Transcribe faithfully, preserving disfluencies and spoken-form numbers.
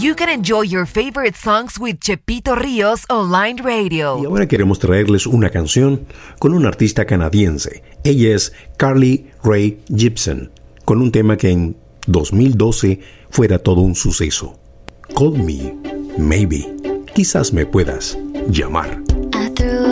you can enjoy your favorite songs with Chepito Ríos Online Radio. Y ahora queremos traerles una canción con una artista canadiense. Ella es Carly Rae Jepsen, con un tema que en dos mil doce fuera todo un suceso. Call Me Maybe. Quizás me puedas llamar. I threw